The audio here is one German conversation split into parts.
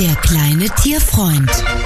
Der kleine Tierfreund.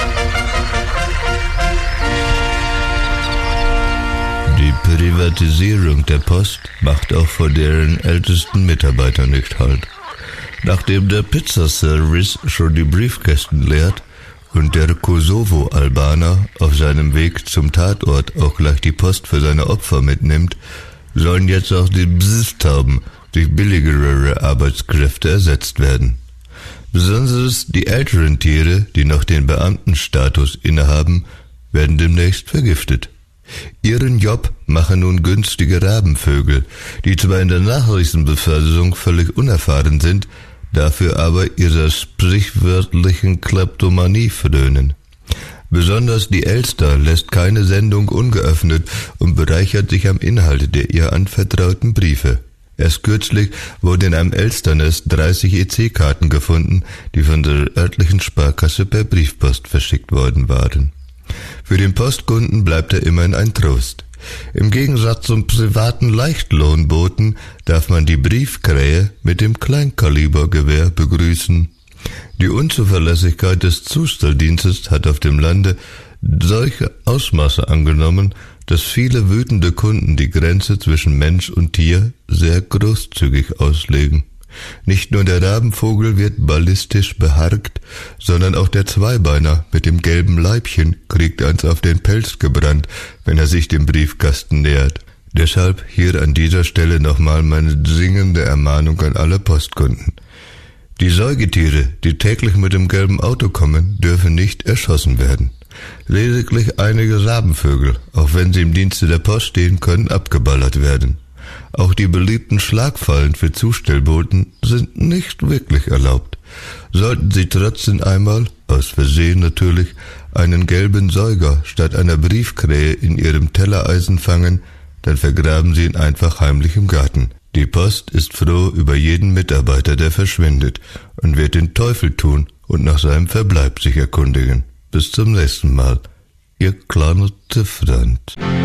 Die Privatisierung der Post macht auch vor deren ältesten Mitarbeitern nicht Halt. Nachdem der Pizzaservice schon die Briefkästen leert und der Kosovo-Albaner auf seinem Weg zum Tatort auch gleich die Post für seine Opfer mitnimmt, sollen jetzt auch die Bsistauben durch billigere Arbeitskräfte ersetzt werden. Besonders die älteren Tiere, die noch den Beamtenstatus innehaben, werden demnächst vergiftet. Ihren Job machen nun günstige Rabenvögel, die zwar in der Nachrichtenbeförderung völlig unerfahren sind, dafür aber ihrer sprichwörtlichen Kleptomanie frönen. Besonders die Elster lässt keine Sendung ungeöffnet und bereichert sich am Inhalt der ihr anvertrauten Briefe. Erst kürzlich wurden in einem Elsternest 30 EC-Karten gefunden, die von der örtlichen Sparkasse per Briefpost verschickt worden waren. Für den Postkunden bleibt er immerhin ein Trost. Im Gegensatz zum privaten Leichtlohnboten darf man die Briefkrähe mit dem Kleinkalibergewehr begrüßen. Die Unzuverlässigkeit des Zustelldienstes hat auf dem Lande solche Ausmaße angenommen, dass viele wütende Kunden die Grenze zwischen Mensch und Tier sehr großzügig auslegen. Nicht nur der Rabenvogel wird ballistisch beharkt, sondern auch der Zweibeiner mit dem gelben Leibchen kriegt eins auf den Pelz gebrannt, wenn er sich dem Briefkasten nähert. Deshalb hier an dieser Stelle nochmal meine dringende Ermahnung an alle Postkunden. Die Säugetiere, die täglich mit dem gelben Auto kommen, dürfen nicht erschossen werden. Lediglich einige Rabenvögel, auch wenn sie im Dienste der Post stehen, können abgeballert werden. Auch die beliebten Schlagfallen für Zustellboten sind nicht wirklich erlaubt. Sollten Sie trotzdem einmal, aus Versehen natürlich, einen gelben Säuger statt einer Briefkrähe in Ihrem Tellereisen fangen, dann vergraben Sie ihn einfach heimlich im Garten. Die Post ist froh über jeden Mitarbeiter, der verschwindet, und wird den Teufel tun und nach seinem Verbleib sich erkundigen. Bis zum nächsten Mal. Ihr kleiner Tierfreund.